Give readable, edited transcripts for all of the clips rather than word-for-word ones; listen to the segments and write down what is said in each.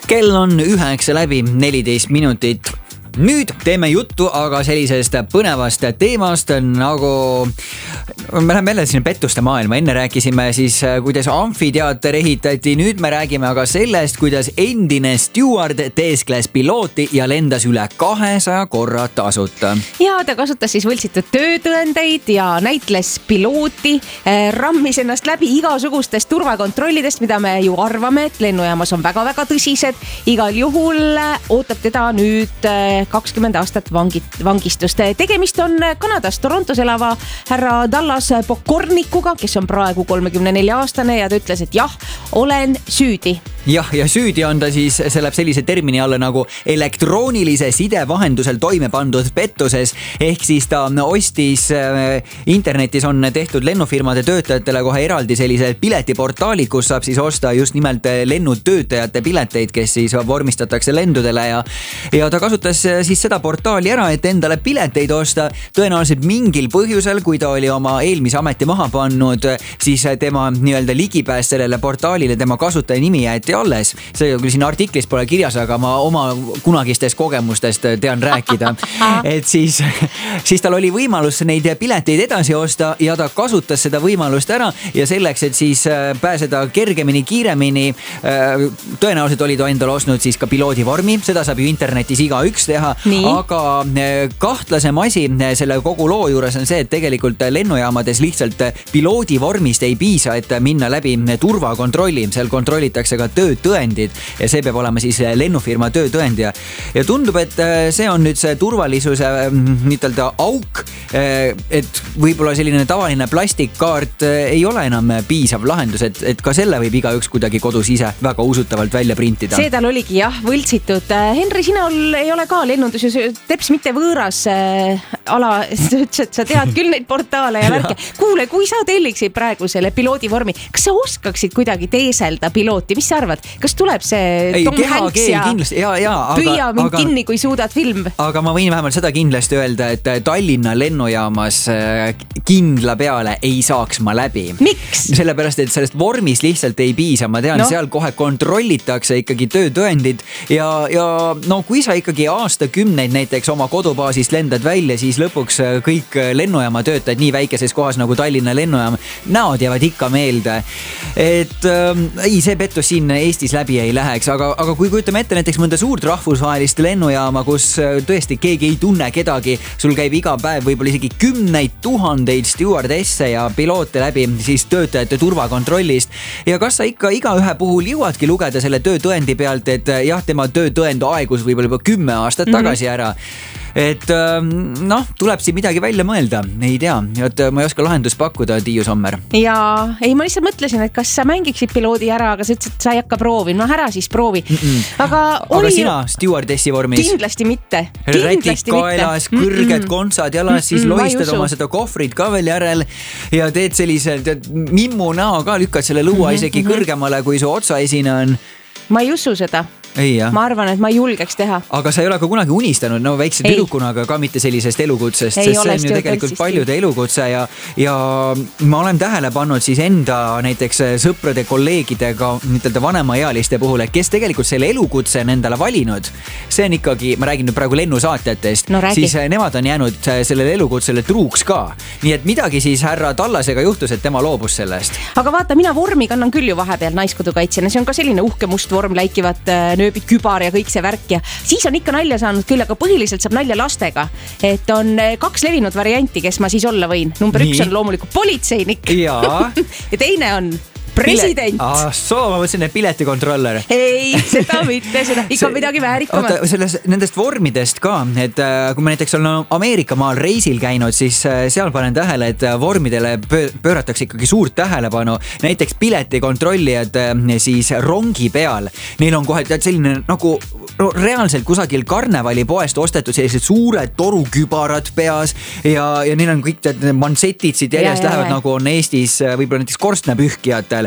Kell on 9 läbi 14 minutit. Nüüd teeme juttu aga sellisest põnevast teemast nagu me läheme jälle sinna pettuste maailma. Enne rääkisime siis, kuidas amfiteater ehitati. Nüüd me räägime aga sellest, kuidas endine steward teeskles pilooti ja lendas üle 200 korra tasuta. Ja ta kasutas siis võltsitud töötõendeid ja näitles pilooti, rammis ennast läbi igasugustest turvakontrollidest, mida me ju arvame, et lennujaamas on väga-väga tõsised. Igal juhul ootab teda nüüd 20 aastat vangistust. Tegemist on Kanadas Torontos elava härra Dallas Pokornikuga, kes on praegu 34-aastane ja ta ütles, et jah, olen süüdi. Ja süüdi on ta siis, see läheb sellise termini alla nagu elektroonilise side vahendusel toime pandud pettuses. Ehk siis ta ostis internetis on tehtud lennufirmade töötajatele kohe eraldi sellised piletiportaalid, kus saab siis osta just nimelt lennutöötajate pileteid, kes siis vormistatakse lendudele ja ta kasutas siis seda portaali ära, et endale pileteid osta. Tõenäoliselt mingil põhjusel, kui ta oli oma eelmise ameti maha pannud, siis tema nii-öelda ligipääs sellele portaalile, tema kasutaja nimi jäeti alles. See küll siin artiklis pole kirjas, aga ma oma kunagistest kogemustest tean rääkida. Et siis tal oli võimalus neid pileteid edasi osta ja ta kasutas seda võimalust ära ja selleks, et siis pääseda kergemini, kiiremini. Tõenäoliselt oli ta endale ostnud siis ka piloodi vormi, seda saab ju internetis igaüks teha. Aga kahtlasem asi selle kogu loo juures on see, et tegelikult lennujaamades lihtsalt piloodi vormist ei piisa, et minna läbi turvakontrolli. Seal kontrollitakse ka töötõendid ja see peab olema siis lennufirma töötõend ja tundub, et see on nüüd see turvalisuse nii-öelda auk, et võib-olla selline tavaline plastikkaart ei ole enam piisav lahendus, et ka selle võib igaüks kuidagi kodus ise väga usutavalt välja printida. See tal oligi jah, võltsitud. Henri, sinul ei ole ka lennundus ju teps mitte võõras ala, sa tead küll neid portaale ja värke. Kuule, kui sa telliksid praegu selle piloodi vormi, kas sa oskaksid kuidagi teeselda pilooti? Mis sa arvad? Kas tuleb see Tom Hanks ja püüa mind kinni, kui suudad film? Aga ma võin vähemalt seda kindlasti öelda, et Tallinna lennujaamas kindla peale ei saaks ma läbi. Miks? Sellepärast, et sellest vormist lihtsalt ei piisa. Ma tean, seal kohe kontrollitakse ikkagi töötõendid ja kui sa ikkagi aastakümneid näiteks oma kodubaasist lendad välja, siis lõpuks kõik lennujaama töötajad nii väikeses kohas nagu Tallinna lennujaam, näod jäävad ikka meelde. Et see pettus siin Eestis läbi ei läheks, aga kui kujutame ette näiteks mõnda suurt rahvusvahelist lennujaama, kus tõesti keegi ei tunne kedagi, sul käib iga päev võib-olla isegi 10 000 stewardesse ja piloote läbi siis töötajate turvakontrollist ja kas sa ikka igaühe puhul jõuadki lugeda selle töötõendi pealt, et jah, tema töötõend aegus võib-olla juba 10 aastat tagasi ära. Et tuleb siin midagi välja mõelda, ei tea, et ma ei oska lahendust pakkuda, Tiiu Sommer. Ja ei, ma lihtsalt mõtlesin, et kas sa mängiksid piloodi ära, aga sa ütlesid, et sa ei hakka proovi. No ära siis proovi. Aga sina stewardessi vormis? Kindlasti mitte. Rätik kaelas, kõrged kontsad jalas, siis loistad oma seda kohvrit ka veel järel ja teed selliselt mimmu näo ka, lükkad selle luua isegi kõrgemale, kui su otsaesine on. Ma ei usu seda. Ma arvan, et ma ei julgeks teha. Aga sa ei ole ka kunagi unistanud, väikse tüdrukuna, aga ka mitte sellisest elukutsest, sest see on ju tegelikult paljude elukutse ja ma olen tähele pannud siis enda näiteks sõprade kolleegidega nii-öelda vanemaealiste puhul, et kes tegelikult selle elukutse on endale valinud. See on ikkagi, ma räägin nüüd praegu lennusaatjatest, siis nemad on jäänud sellele elukutsele truuks ka. Nii et midagi siis härra Tallasega juhtus, et tema loobus sellest. Aga vaata, mina vormi kannan küll ju vahepeal naiskodukaitsjana, see on ka selline uhke must vorm, läikivad nööbid, kübar ja kõik see värk ja siis on ikka nalja saanud küll, aga põhiliselt saab nalja lastega. Et on 2 levinud varianti, kes ma siis olla võin. Number 1 on loomulikult politseinik ja teine on president. Ma mõtlesin, et piletikontroller. Ei, seda mitte, seda ikka midagi väärikamat. Nendest vormidest ka, et kui ma näiteks olen Ameerika maal reisil käinud, siis seal panen tähele, et vormidele pööratakse ikkagi suurt tähelepanu. Näiteks piletikontrollijad siis rongi peal. Neil on kohe selline nagu reaalselt kusagil karnevalipoest ostetud sellised suured torukübarad peas ja neil on kõik mansetid siit järjest lähevad nagu on Eestis võib-olla näiteks korstnapühkijatel.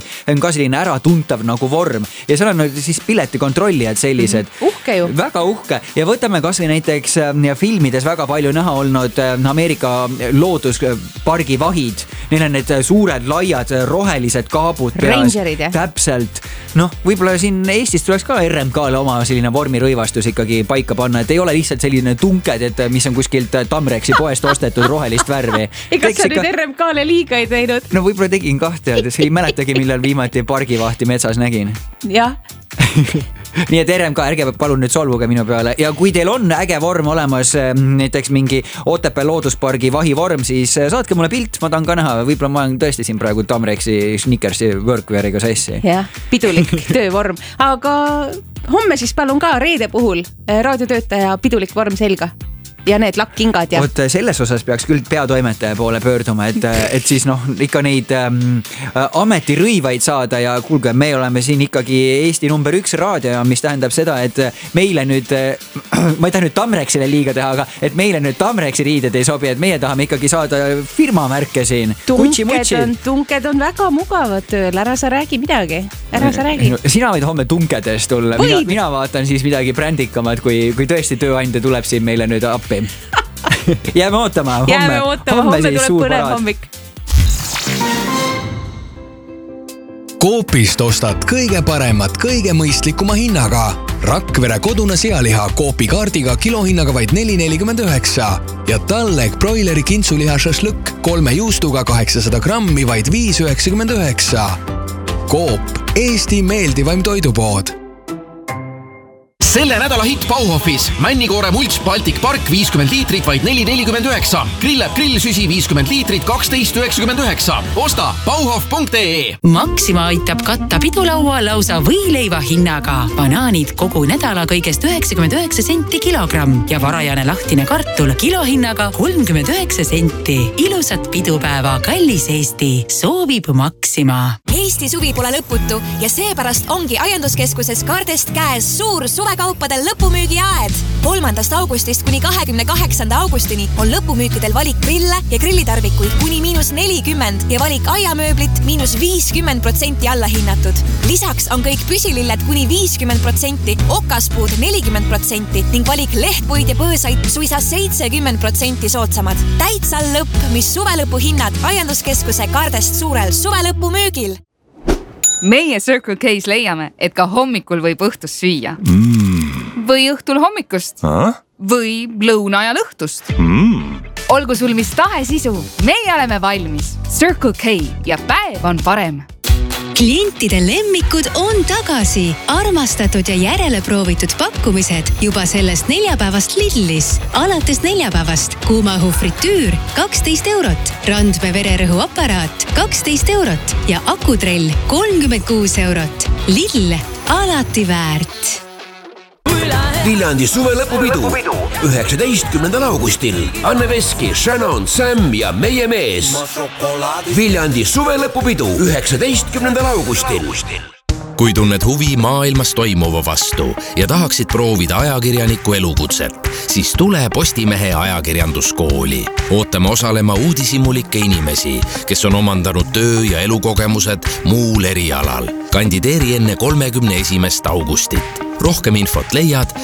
on ka selline äratuntav nagu vorm ja seal on siis piletikontrollijad sellised. Uhke ju. Väga uhke ja võtame kas või näiteks filmides väga palju näha olnud Ameerika looduspargi vahid. Neil on need suured, laiad, rohelised kaabud peas. Rangerid, jah? Täpselt. Võib-olla siin Eestis tuleks ka RMK-le oma selline vormirõivastus ikkagi paika panna, et ei ole lihtsalt selline tunked, et mis on kuskilt Tamreksi poest ostetud rohelist värvi. Kas sa nüüd RMK-le liiga ei teinud? No võib-olla tegin kahte, ei mäletagi, millal viimati pargivahti metsas nägin. Jah. Nii et RMK, ärge palun nüüd solvuge minu peale ja kui teil on äge vorm olemas, näiteks mingi Otepää looduspargi vahivorm, siis saatke mulle pilt, ma tahan ka näha, võib-olla ma olen tõesti siin praegu Tamreksi Snickersi workweariga sassi. Jah, pidulik töövorm, aga homme siis palun ka reede puhul raadiotöötaja pidulik vorm selga. Ja need lakkingad ja... Oot, selles osas peaks küll peatoimetaja poole pöörduma, et siis ikka neid ametirõivaid saada ja kuulge, me oleme siin ikkagi Eesti number 1 raadio, mis tähendab seda, et meile nüüd, ma ei taha nüüd Tamreksile liiga teha, aga et meile nüüd Tamreksi riided ei sobi, et meie tahame ikkagi saada firmamärke siin. Tunked on väga mugavad tööl, ära sa räägi midagi. Ära sa räägi. Sina võid homme tunkedest tulla, mina vaatan siis midagi brändikamat, kui tõesti tööandja tuleb siin meile nüüd appi. Jääme ootama. Homme tuleb põnev hommik. Coopist ostad kõige paremat, kõige mõistlikuma hinnaga. Rakvere kodune sealiha Coopi kaardiga kilohinnaga vaid 4,49 ja Talleg broileri kintsuliha šašlõkk 3 juustuga 800 grammi vaid 5,99. Coop, Eesti meeldivaim toidupood. Selle nädala hitt Bauhofis. Männikoore mults Baltic Park 50 liitrit vaid 4,49. Grillab grillsüsi 50 liitrit 12,99. Osta bauhof.ee. Maxima aitab katta pidulaua lausa võileiva hinnaga. Banaanid kogu nädala kõigest 99 senti kilogramm ja varajane lahtine kartul kilohinnaga 39 senti. Ilusat pidupäeva, kallis Eesti. Soovib Maxima. Eesti suvi pole lõputu ja seepärast ongi Aianduskeskuses Kardest käes suur suvekaupadel lõpumüügi aed. 3. augustist kuni 28. augustini on lõpumüükidel valik grille ja grillitarvikuid kuni -40 ja valik aiamööblit -50% alla hinnatud. Lisaks on kõik püsililled kuni 50%, okaspuud 40% ning valik lehtpuid ja põõsaid suisa 70% soodsamad. Täitsa lõpp, mis suvelõpu hinnad Aianduskeskuse Kardest suurel suvelõpumüügil. Meie Circle K's leiame, et ka hommikul võib õhtust süüa. Või õhtul hommikust. Või lõuna ja õhtust. Olgu sul mis tahes isu, meie oleme valmis. Circle K ja päev on parem. Klientide lemmikud on tagasi. Armastatud ja järele proovitud pakkumised juba sellest neljapäevast Lidlis. Alates neljapäevast kuumaõhu fritüür 12 eurot, Randme vererõhuaparaat 12 eurot ja akutrell 36 eurot. Lidl, alati väärt. Viljandi suvelõpupidu 19. augustil. Anne Veski, Shannon, Sam ja meie mees. Viljandi suvelõpupidu 19. augustil. Kui tunned huvi maailmas toimuva vastu ja tahaksid proovida ajakirjaniku elukutset, siis tule Postimehe ajakirjanduskooli. Ootame osalema uudishimulikke inimesi, kes on omandanud töö- ja elukogemused muul erialal. Kandideeri enne 31. augustit. Rohkem infot leiad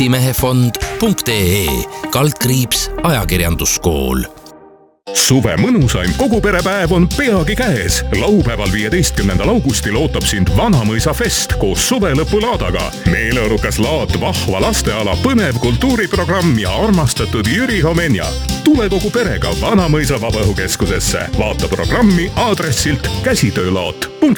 postimehefond.ee /ajakirjanduskool. Suve mõnusaim kogu perepäev on peagi käes. Laupäeval 15. augustil ootab sind Vanamõisa fest koos suvelõpulaadaga. Meeleolukas laat, vahva lasteala, põnev kultuuriprogramm ja armastatud Jüri Homenja. Tule kogu perega Vanamõisa vabaõhukeskusesse. Vaata programmi aadressilt käsitöölaat.ee.